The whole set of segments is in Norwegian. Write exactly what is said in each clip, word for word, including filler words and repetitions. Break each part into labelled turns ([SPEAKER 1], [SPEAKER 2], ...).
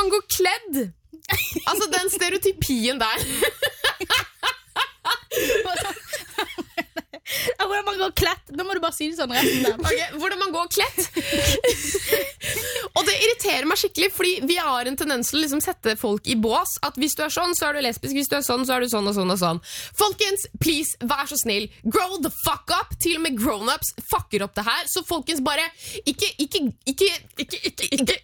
[SPEAKER 1] man går kledd. Altså den stereotypien der.
[SPEAKER 2] Hvordan man går kledd. Nå må du bare si det sånn resten der.
[SPEAKER 1] Okay, hvordan man går kledd. Og det irriterer meg skikkelig, fordi vi har en tendens til å liksom sette folk i bås. At hvis du er sånn, så er du lesbisk. Hvis du er sånn, så er du sånn og sånn og sånn. Folkens, please, vær så snill. Grow the fuck up. Til og med grown-ups fucker opp det her. Så folkens, bare ikke, ikke, ikke, ikke, ikke, ikke,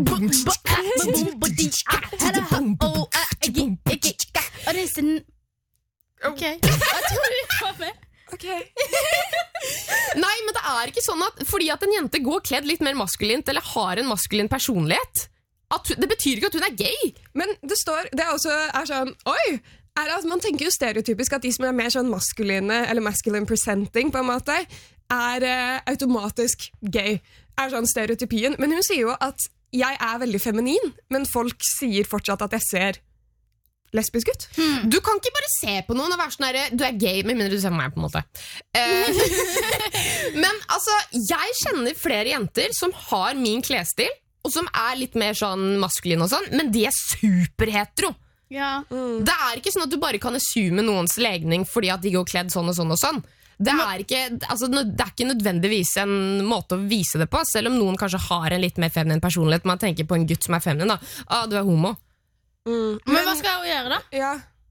[SPEAKER 2] Ok, jeg tror du var med.
[SPEAKER 1] Okay. Nei, men det er ikke sånn at fordi at en jente går kledd litt mer maskulint eller har en maskulin personlighet, at hun, det betyr ikke at hun er gay.
[SPEAKER 3] Men det står, det er også er sånn, oi, er det, man tenker jo stereotypisk at de som er mer sånn maskuline, eller masculine presenting på en måte, er uh, automatisk gay. Er sånn stereotypien. Men hun sier jo at jeg er veldig feminin, men folk sier fortsatt at jeg ser lesbisk ut.
[SPEAKER 1] Hmm. Du kan ikke bare se på noen og være sånn her, du er gay, med mindre du ser på meg på en måte. Eh, men altså, jeg kjenner flere jenter som har min klesstil, og som er litt mer sånn maskulin og sånn, men de er superhetero.
[SPEAKER 2] Ja.
[SPEAKER 1] Mm. Det er ikke sånn at du bare kan assume noens legning fordi at de går kledd sånn og sånn og sånn. Det er, ikke, altså, det er ikke nødvendigvis en måte å vise det på, selv om noen kanskje har en litt mer feminin personlighet. Man tenker på en gutt som er feminin da. Ah, du er homo.
[SPEAKER 2] Mm. Men, men hva skal hun gjøre da?
[SPEAKER 3] Ja.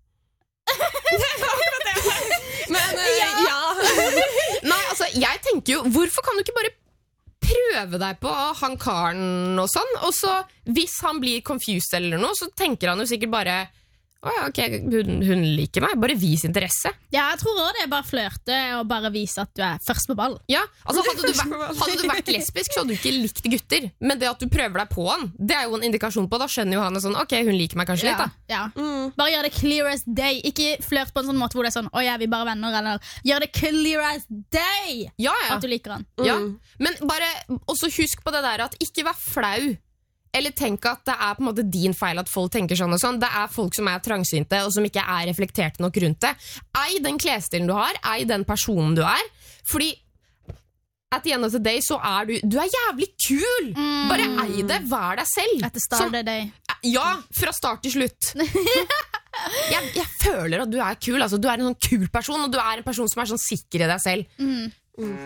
[SPEAKER 3] Men uh, ja. ja.
[SPEAKER 1] Nei, altså, jeg tenker jo, hvorfor kan du ikke bare prøve deg på han karen og sånn, og så hvis han blir confused eller noe, så tenker han jo sikkert bare Å ja, ok, hun, hun liker meg, bare vis interesse.
[SPEAKER 2] Ja, jeg tror også det er bare flørte og bare vise at du er først på ball.
[SPEAKER 1] Ja, altså hadde du, vært, hadde du vært lesbisk, så hadde du ikke likt gutter. Men det at du prøver deg på han, det er jo en indikasjon på, da skjønner jo han sånn, ok, hun liker meg kanskje
[SPEAKER 2] ja,
[SPEAKER 1] litt da.
[SPEAKER 2] Ja. Mm. Bare gjør det clear as day. Ikke flørt på en sånn måte hvor det er sånn, å ja, vi er bare venner, eller gjør det clear as day
[SPEAKER 1] ja, ja.
[SPEAKER 2] at du liker han.
[SPEAKER 1] Mm. Ja, men bare, også husk på det der at ikke vær flau. Eller tenk at det er på en måte din feil at folk tenker sånn og sånn. Det er folk som er trangsynte og som ikke er reflekterte nok rundt det. Ei den klesstilen du har, ei den personen du er. Fordi at the end of the day så er du Du er jævlig kul! Mm. Bare ei det, vær deg selv.
[SPEAKER 2] At the start of the day.
[SPEAKER 1] Ja, fra start til slutt. jeg, jeg føler at du er kul. Altså, du er en sånn kul person, og du er en person som er sånn sikker i deg selv.
[SPEAKER 2] Mm.
[SPEAKER 1] Mm.